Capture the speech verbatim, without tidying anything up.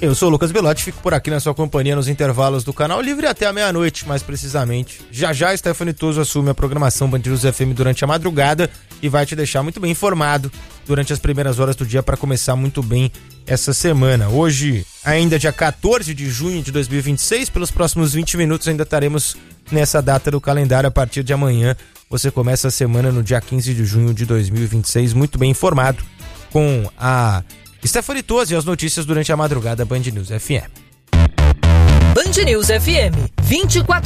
Eu sou o Lucas Belotti, fico por aqui na sua companhia nos intervalos do Canal Livre até a meia-noite, mais precisamente. Já já Stephanie Toso assume a programação Band News F M durante a madrugada e vai te deixar muito bem informado durante as primeiras horas do dia para começar muito bem essa semana. Hoje, ainda dia quatorze de junho de dois mil e vinte e seis, pelos próximos vinte minutos ainda estaremos nessa data do calendário. A partir de amanhã você começa a semana no dia quinze de junho de dois mil e vinte e seis, muito bem informado com a Stephanie Toso e as notícias durante a madrugada Band News F M. Band News F M, vinte e quatro